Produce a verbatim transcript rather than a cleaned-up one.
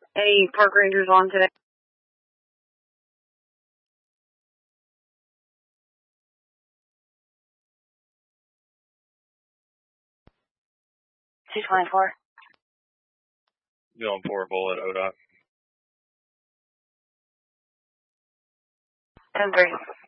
Any park rangers on today? two twenty-four. Going for a bullet, O D O T. ten three.